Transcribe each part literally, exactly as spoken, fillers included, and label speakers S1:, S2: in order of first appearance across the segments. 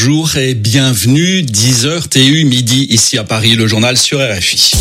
S1: bonjour et bienvenue, dix heures T U midi ici à Paris, le journal sur R F I.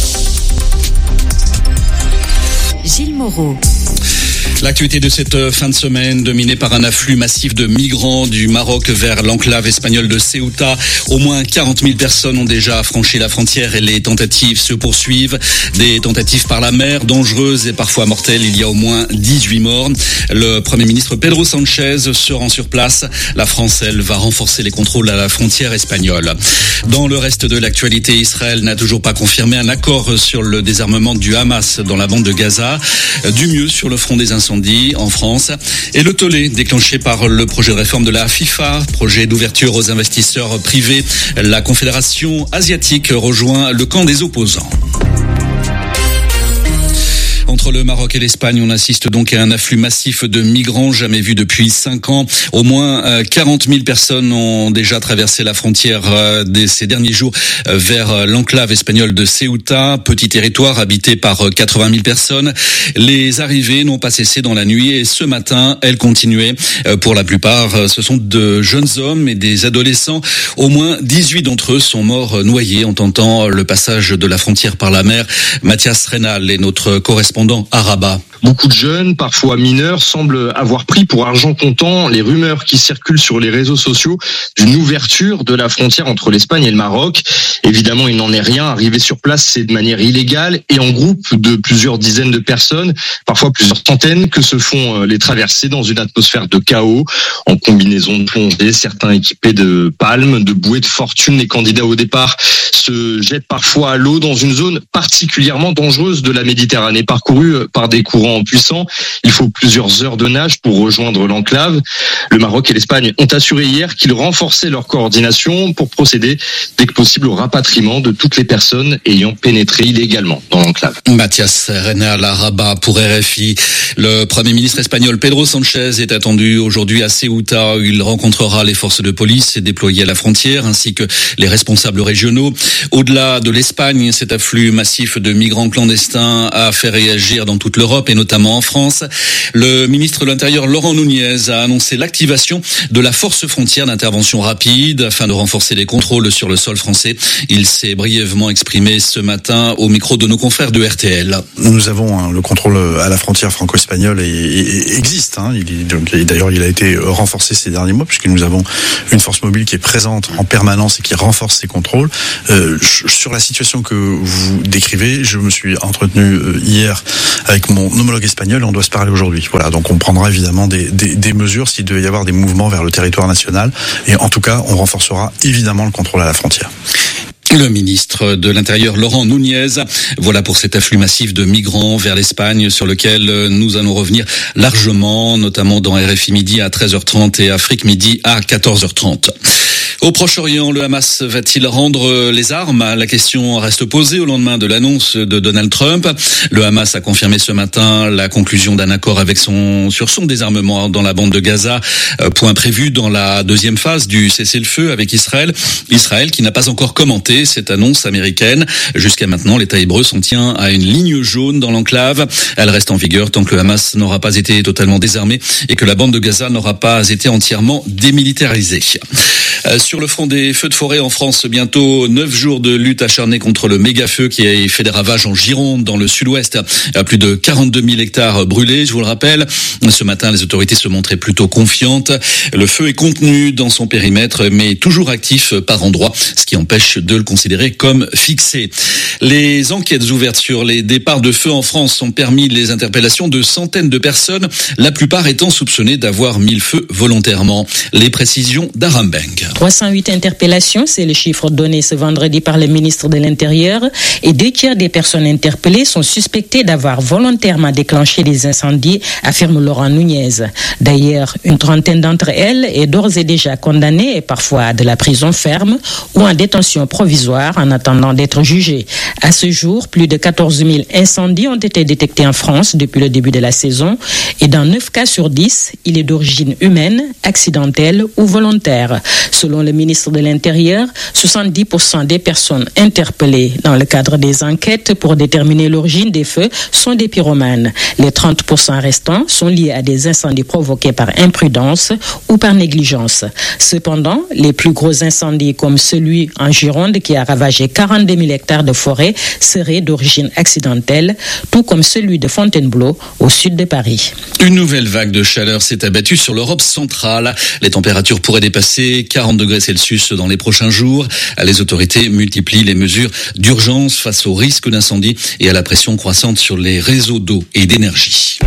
S2: Gilles Moreau.
S1: L'actualité de cette fin de semaine dominée par un afflux massif de migrants du Maroc vers l'enclave espagnole de Ceuta. Au moins quarante mille personnes ont déjà franchi la frontière et les tentatives se poursuivent. Des tentatives par la mer, dangereuses et parfois mortelles. Il y a au moins dix-huit morts. Le Premier ministre Pedro Sánchez se rend sur place. La France, elle, va renforcer les contrôles à la frontière espagnole. Dans le reste de l'actualité, Israël n'a toujours pas confirmé un accord sur le désarmement du Hamas dans la bande de Gaza. Du mieux sur le front des incendies en France et le tollé déclenché par le projet de réforme de la FIFA, projet d'ouverture aux investisseurs privés. La Confédération asiatique rejoint le camp des opposants. Entre le Maroc et l'Espagne, on assiste donc à un afflux massif de migrants jamais vu depuis cinq ans. Au moins quarante mille personnes ont déjà traversé la frontière ces derniers jours vers l'enclave espagnole de Ceuta, petit territoire habité par quatre-vingt mille personnes. Les arrivées n'ont pas cessé dans la nuit et ce matin, elles continuaient. Pour la plupart, ce sont de jeunes hommes et des adolescents. Au moins dix-huit d'entre eux sont morts noyés en tentant le passage de la frontière par la mer. Mathias Reynal est notre correspondant à Rabat.
S3: Beaucoup de jeunes, parfois mineurs, semblent avoir pris pour argent comptant les rumeurs qui circulent sur les réseaux sociaux d'une ouverture de la frontière entre l'Espagne et le Maroc. Évidemment, il n'en est rien. Arriver sur place, c'est de manière illégale et en groupe de plusieurs dizaines de personnes, parfois plusieurs centaines, que se font les traversées dans une atmosphère de chaos, en combinaison de plongée, certains équipés de palmes, de bouées de fortune. Les candidats au départ se jettent parfois à l'eau dans une zone particulièrement dangereuse de la Méditerranée, parcourue par des courants puissants. Il faut plusieurs heures de nage pour rejoindre l'enclave. Le Maroc et l'Espagne ont assuré hier qu'ils renforçaient leur coordination pour procéder dès que possible au rapatriement de toutes les personnes ayant pénétré illégalement dans l'enclave.
S1: Mathias Reynal à Rabat pour R F I. Le Premier ministre espagnol Pedro Sánchez est attendu aujourd'hui à Ceuta où il rencontrera les forces de police déployées à la frontière ainsi que les responsables régionaux. Au-delà de l'Espagne, cet afflux massif de migrants clandestins a fait réagir dans toute l'Europe et notamment en France. Le ministre de l'Intérieur Laurent Nunez a annoncé l'activation de la force frontière d'intervention rapide afin de renforcer les contrôles sur le sol français. Il s'est brièvement exprimé ce matin au micro de nos confrères de R T L.
S4: Nous avons hein, le contrôle à la frontière franco-espagnole et, et, et existe. Hein, il est, donc, et d'ailleurs, il a été renforcé ces derniers mois puisque nous avons une force mobile qui est présente en permanence et qui renforce ces contrôles. Euh, sur la situation que vous décrivez, je me suis entretenu euh, hier avec mon homologue espagnol, on doit se parler aujourd'hui. Voilà, donc on prendra évidemment des, des, des mesures s'il devait y avoir des mouvements vers le territoire national. Et en tout cas, on renforcera évidemment le contrôle à la frontière.
S1: Le ministre de l'Intérieur Laurent Nunez. Voilà pour cet afflux massif de migrants vers l'Espagne sur lequel nous allons revenir largement, notamment dans R F I Midi à treize heures trente et Afrique Midi à quatorze heures trente. Au Proche-Orient, le Hamas va-t-il rendre les armes ? La question reste posée au lendemain de l'annonce de Donald Trump. Le Hamas a confirmé ce matin la conclusion d'un accord avec son, sur son désarmement dans la bande de Gaza, point prévu dans la deuxième phase du cessez-le-feu avec Israël. Israël qui n'a pas encore commenté cette annonce américaine. Jusqu'à maintenant, l'État hébreu s'en tient à une ligne jaune dans l'enclave. Elle reste en vigueur tant que le Hamas n'aura pas été totalement désarmé et que la bande de Gaza n'aura pas été entièrement démilitarisée. Sur le front des feux de forêt en France, bientôt neuf jours de lutte acharnée contre le méga-feu qui a fait des ravages en Gironde, dans le sud-ouest. À plus de quarante-deux mille hectares brûlés, je vous le rappelle. Ce matin, les autorités se montraient plutôt confiantes. Le feu est contenu dans son périmètre, mais toujours actif par endroits, ce qui empêche de le considérer comme fixé. Les enquêtes ouvertes sur les départs de feu en France ont permis les interpellations de centaines de personnes, la plupart étant soupçonnées d'avoir mis le feu volontairement. Les précisions d'Arambeng.
S5: trois cent huit interpellations, c'est le chiffre donné ce vendredi par le ministre de l'Intérieur, et deux tiers des personnes interpellées sont suspectées d'avoir volontairement déclenché des incendies, affirme Laurent Nunez. D'ailleurs, une trentaine d'entre elles est d'ores et déjà condamnée et parfois à de la prison ferme ou en détention provisoire en attendant d'être jugée. À ce jour, plus de quatorze mille incendies ont été détectés en France depuis le début de la saison et dans neuf cas sur dix, il est d'origine humaine, accidentelle ou volontaire. Ce Selon le ministre de l'Intérieur, soixante-dix pour cent des personnes interpellées dans le cadre des enquêtes pour déterminer l'origine des feux sont des pyromanes. Les trente pour cent restants sont liés à des incendies provoqués par imprudence ou par négligence. Cependant, les plus gros incendies comme celui en Gironde qui a ravagé quarante-deux mille hectares de forêt seraient d'origine accidentelle, tout comme celui de Fontainebleau au sud de Paris.
S1: Une nouvelle vague de chaleur s'est abattue sur l'Europe centrale. Les températures pourraient dépasser quarante degrés Celsius dans les prochains jours. Les autorités multiplient les mesures d'urgence face au risque d'incendie et à la pression croissante sur les réseaux d'eau et d'énergie.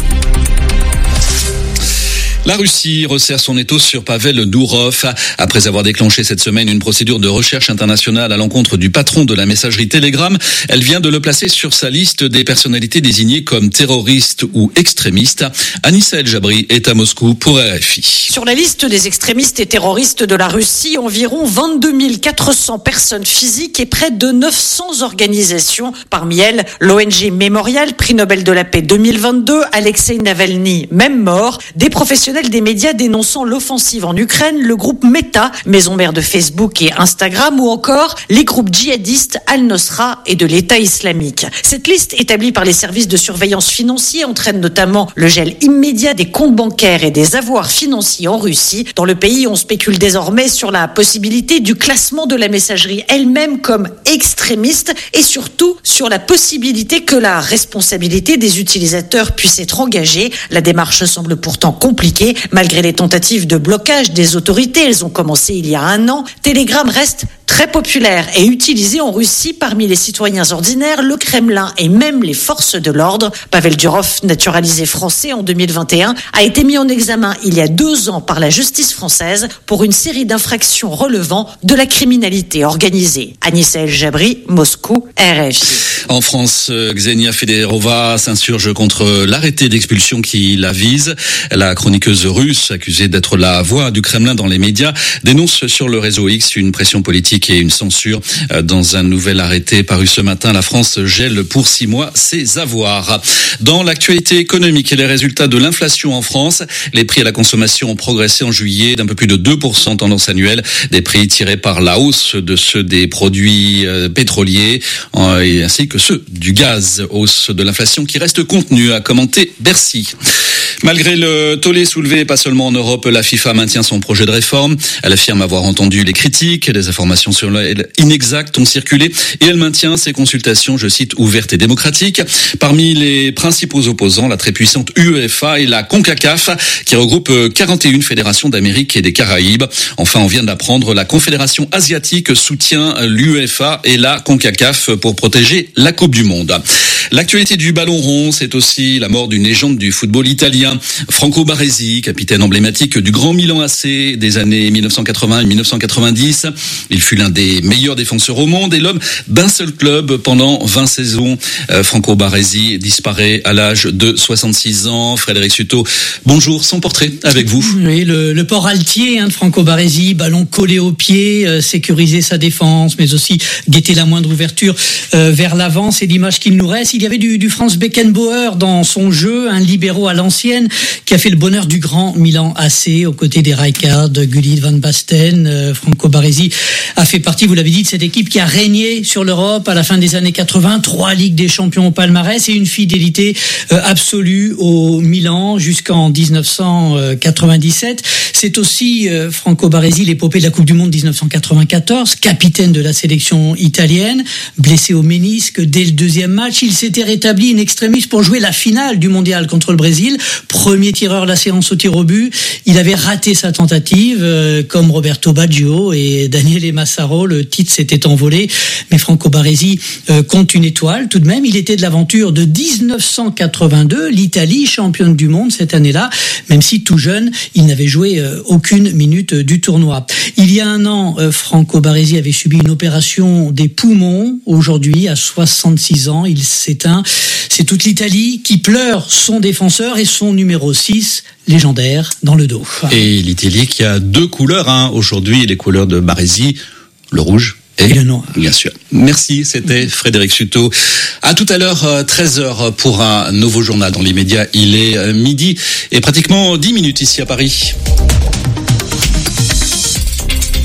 S1: La Russie resserre son étau sur Pavel Dourov. Après avoir déclenché cette semaine une procédure de recherche internationale à l'encontre du patron de la messagerie Telegram, elle vient de le placer sur sa liste des personnalités désignées comme terroristes ou extrémistes. Anissa El Jabri est à Moscou pour R F I.
S6: Sur la liste des extrémistes et terroristes de la Russie, environ vingt-deux mille quatre cents personnes physiques et près de neuf cents organisations. Parmi elles, l'O N G Mémorial, prix Nobel de la paix deux mille vingt-deux, Alexei Navalny, même mort, des professionnels des médias dénonçant l'offensive en Ukraine, le groupe Meta, maison mère de Facebook et Instagram, ou encore les groupes djihadistes Al-Nosra et de l'État islamique. Cette liste établie par les services de surveillance financiers entraîne notamment le gel immédiat des comptes bancaires et des avoirs financiers en Russie. Dans le pays, on spécule désormais sur la possibilité du classement de la messagerie elle-même comme extrémiste et surtout sur la possibilité que la responsabilité des utilisateurs puisse être engagée. La démarche semble pourtant compliquée. Malgré les tentatives de blocage des autorités, elles ont commencé il y a un an, Telegram reste très populaire et utilisé en Russie parmi les citoyens ordinaires, le Kremlin et même les forces de l'ordre. Pavel Durov, naturalisé français en deux mille vingt et un, a été mis en examen il y a deux ans par la justice française pour une série d'infractions relevant de la criminalité organisée. Anissa El Jabri, Moscou, R F I.
S1: En France, Ksenia Federova s'insurge contre l'arrêté d'expulsion qui la vise. La chroniqueuse russe, accusée d'être la voix du Kremlin dans les médias, dénonce sur le réseau X une pression politique et une censure. Dans un nouvel arrêté paru ce matin, la France gèle pour six mois ses avoirs. Dans l'actualité économique et les résultats de l'inflation en France, les prix à la consommation ont progressé en juillet d'un peu plus de deux pour cent tendance annuelle. Des prix tirés par la hausse de ceux des produits pétroliers ainsi que ceux du gaz. Hausse de l'inflation qui reste contenue, a commenté Bercy. Malgré le tollé soulevé, pas seulement en Europe, la FIFA maintient son projet de réforme. Elle affirme avoir entendu les critiques, des informations sur elle inexactes ont circulé et elle maintient ses consultations, je cite, ouvertes et démocratiques. Parmi les principaux opposants, la très puissante UEFA et la CONCACAF qui regroupe quarante et une fédérations d'Amérique et des Caraïbes. Enfin, on vient d'apprendre, la Confédération asiatique soutient l'UEFA et la CONCACAF pour protéger la Coupe du Monde. L'actualité du ballon rond, c'est aussi la mort d'une légende du football italien, Franco Baresi, capitaine emblématique du Grand Milan A C des années mille neuf cent quatre-vingts et mille neuf cent quatre-vingt-dix. Il fut l'un des meilleurs défenseurs au monde et l'homme d'un seul club pendant vingt saisons. Euh, Franco Baresi disparaît à l'âge de soixante-six ans. Frédéric Suto, bonjour, son portrait avec vous.
S7: Oui, le, le port altier hein, de Franco Baresi, ballon collé au pied, euh, sécuriser sa défense, mais aussi guetter la moindre ouverture euh, vers l'avant. C'est l'image qu'il nous reste. Il y avait du, du Franz Beckenbauer dans son jeu, un libéraux à l'ancienne qui a fait le bonheur du Grand Milan A C aux côtés des Rijkaard, Gullit, Van Basten. Euh, Franco Baresi a fait partie, vous l'avez dit, de cette équipe qui a régné sur l'Europe à la fin des années quatre-vingts, trois Ligues des Champions au palmarès et une fidélité euh, absolue au Milan jusqu'en dix-neuf cent quatre-vingt-dix-sept. C'est aussi euh, Franco Baresi, l'épopée de la Coupe du Monde dix-neuf cent quatre-vingt-quatorze, capitaine de la sélection italienne, blessé au ménisque dès le deuxième match. Il s'était rétabli in extremis pour jouer la finale du mondial contre le Brésil. Premier tireur de la séance au tir au but. Il avait raté sa tentative, euh, comme Roberto Baggio et Daniele Massaro. Le titre s'était envolé. Mais Franco Baresi euh, compte une étoile tout de même. Il était de l'aventure de dix-neuf cent quatre-vingt-deux, l'Italie championne du monde cette année-là, même si tout jeune, il n'avait joué euh, aucune minute euh, du tournoi. Il y a un an, euh, Franco Baresi avait subi une opération des poumons. Aujourd'hui, à soixante-six ans, il s'éteint. C'est toute l'Italie qui pleure son défenseur et son numéro six, légendaire, dans le dos.
S1: Et l'Italie qui a deux couleurs, hein, aujourd'hui, les couleurs de Baresi, le rouge et,
S7: et le noir.
S1: Bien sûr. Merci, c'était Frédéric Suto. À tout à l'heure, treize heures pour un nouveau journal. Dans les médias, il est midi et pratiquement dix minutes ici à Paris.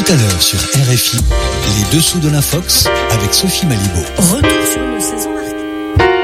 S8: à l'heure sur R F I, les dessous de l'Infox avec Sophie Malibaud.
S2: Retour